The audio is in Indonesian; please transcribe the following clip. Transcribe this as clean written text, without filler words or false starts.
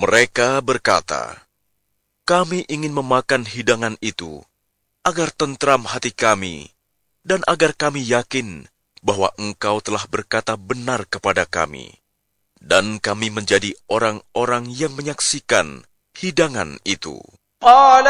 Mereka berkata, "Kami ingin memakan hidangan itu, agar tentram hati kami, dan agar kami yakin bahwa Engkau telah berkata benar kepada kami, dan kami menjadi orang-orang yang menyaksikan hidangan itu." قال